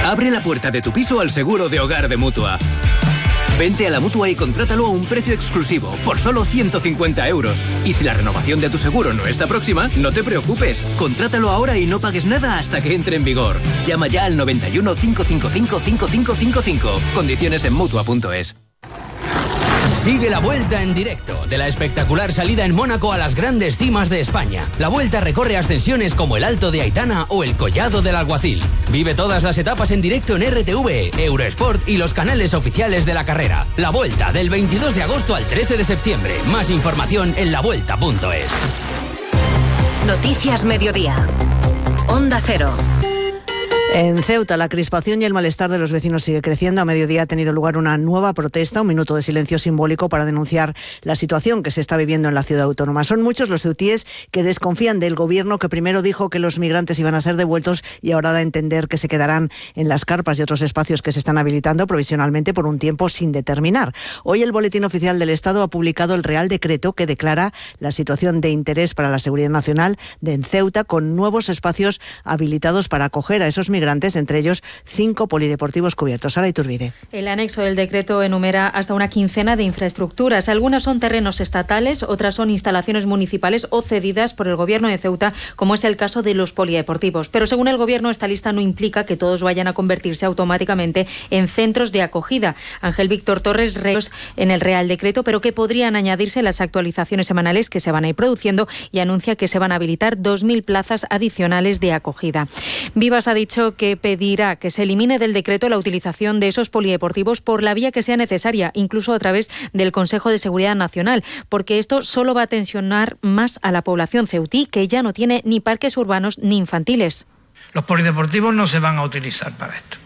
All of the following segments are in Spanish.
Abre la puerta de tu piso al seguro de hogar de Mutua. Vente a la Mutua y contrátalo a un precio exclusivo, por solo 150 euros. Y si la renovación de tu seguro no está próxima, no te preocupes. Contrátalo ahora y no pagues nada hasta que entre en vigor. Llama ya al 91 555 5555. Condiciones en Mutua.es. Sigue la Vuelta en directo, de la espectacular salida en Mónaco a las grandes cimas de España. La Vuelta recorre ascensiones como el Alto de Aitana o el Collado del Alguacil. Vive todas las etapas en directo en RTV, Eurosport y los canales oficiales de la carrera. La Vuelta, del 22 de agosto al 13 de septiembre. Más información en lavuelta.es. Noticias Mediodía. Onda Cero. En Ceuta, la crispación y el malestar de los vecinos sigue creciendo. A mediodía ha tenido lugar una nueva protesta, un minuto de silencio simbólico para denunciar la situación que se está viviendo en la ciudad autónoma. Son muchos los ceutíes que desconfían del gobierno, que primero dijo que los migrantes iban a ser devueltos y ahora da a entender que se quedarán en las carpas y otros espacios que se están habilitando provisionalmente por un tiempo sin determinar. Hoy el Boletín Oficial del Estado ha publicado el Real Decreto que declara la situación de interés para la seguridad nacional de Ceuta, con nuevos espacios habilitados para acoger a esos migrantes, entre ellos 5 polideportivos cubiertos. Sara Iturbide. El anexo del decreto enumera hasta una quincena de infraestructuras. Algunas son terrenos estatales, otras son instalaciones municipales o cedidas por el Gobierno de Ceuta, como es el caso de los polideportivos. Pero según el Gobierno, esta lista no implica que todos vayan a convertirse automáticamente en centros de acogida. Ángel Víctor Torres reos en el Real Decreto, pero que podrían añadirse las actualizaciones semanales que se van a ir produciendo, y anuncia que se van a habilitar 2.000 plazas adicionales de acogida. Vivas ha dicho que pedirá que se elimine del decreto la utilización de esos polideportivos por la vía que sea necesaria, incluso a través del Consejo de Seguridad Nacional, porque esto solo va a tensionar más a la población ceutí, que ya no tiene ni parques urbanos ni infantiles. Los polideportivos no se van a utilizar para esto.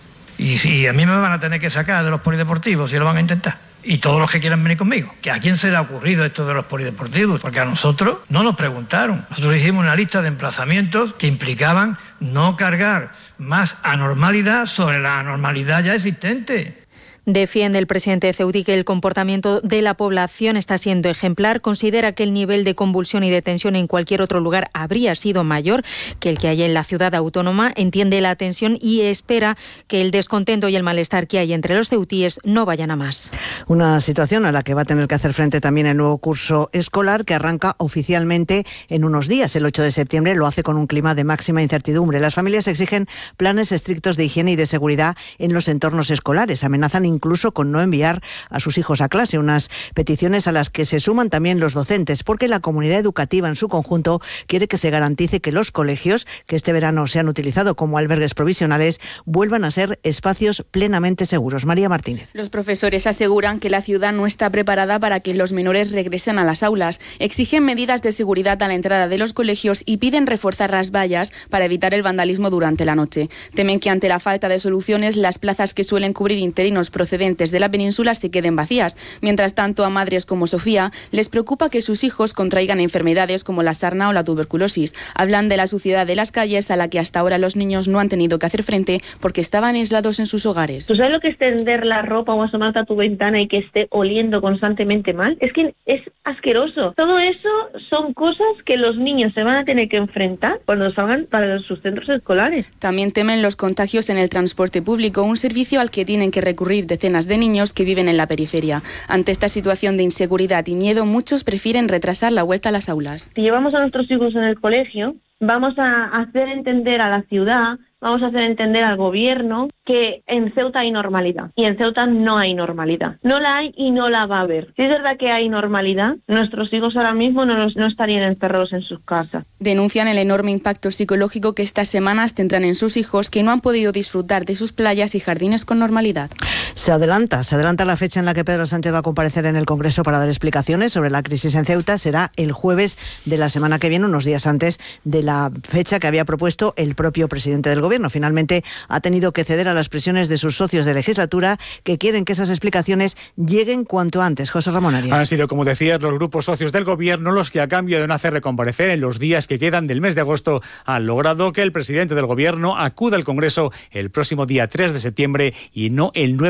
Y a mí me van a tener que sacar de los polideportivos, si lo van a intentar. Y todos los que quieran venir conmigo. ¿Que a quién se le ha ocurrido esto de los polideportivos? Porque a nosotros no nos preguntaron. Nosotros hicimos una lista de emplazamientos que implicaban no cargar más anormalidad sobre la anormalidad ya existente. Defiende el presidente de Ceutí que el comportamiento de la población está siendo ejemplar. Considera que el nivel de convulsión y de tensión en cualquier otro lugar habría sido mayor que el que hay en la ciudad autónoma. Entiende la tensión y espera que el descontento y el malestar que hay entre los ceutíes no vayan a más. Una situación a la que va a tener que hacer frente también el nuevo curso escolar, que arranca oficialmente en unos días. El 8 de septiembre lo hace con un clima de máxima incertidumbre. Las familias exigen planes estrictos de higiene y de seguridad en los entornos escolares. Amenazan incluso con no enviar a sus hijos a clase, unas peticiones a las que se suman también los docentes, porque la comunidad educativa en su conjunto quiere que se garantice que los colegios, que este verano se han utilizado como albergues provisionales, vuelvan a ser espacios plenamente seguros. María Martínez. Los profesores aseguran que la ciudad no está preparada para que los menores regresen a las aulas. Exigen medidas de seguridad a la entrada de los colegios y piden reforzar las vallas para evitar el vandalismo durante la noche. Temen que ante la falta de soluciones, las plazas que suelen cubrir interinos procedentes de la península se queden vacías. Mientras tanto, a madres como Sofía les preocupa que sus hijos contraigan enfermedades como la sarna o la tuberculosis. Hablan de la suciedad de las calles, a la que hasta ahora los niños no han tenido que hacer frente porque estaban aislados en sus hogares. ¿Tú sabes lo que es tender la ropa o asomarte a tu ventana y que esté oliendo constantemente mal? Es que es asqueroso. Todo eso son cosas que los niños se van a tener que enfrentar cuando salgan para sus centros escolares. También temen los contagios en el transporte público, un servicio al que tienen que recurrir decenas de niños que viven en la periferia. Ante esta situación de inseguridad y miedo, muchos prefieren retrasar la vuelta a las aulas. Si llevamos a nuestros hijos en el colegio, vamos a hacer entender a la ciudad, vamos a hacer entender al gobierno que en Ceuta hay normalidad y en Ceuta no hay normalidad. No la hay y no la va a haber. Si es verdad que hay normalidad, nuestros hijos ahora mismo no estarían encerrados en sus casas. Denuncian el enorme impacto psicológico que estas semanas tendrán en sus hijos, que no han podido disfrutar de sus playas y jardines con normalidad. Se adelanta la fecha en la que Pedro Sánchez va a comparecer en el Congreso para dar explicaciones sobre la crisis en Ceuta. Será el jueves de la semana que viene, unos días antes de la fecha que había propuesto el propio presidente del Gobierno. Finalmente ha tenido que ceder a las presiones de sus socios de legislatura, que quieren que esas explicaciones lleguen cuanto antes. José Ramón Arias. Han sido, como decías, los grupos socios del Gobierno los que, a cambio de no hacerle comparecer en los días que quedan del mes de agosto, han logrado que el presidente del Gobierno acuda al Congreso el próximo día 3 de septiembre y no el 9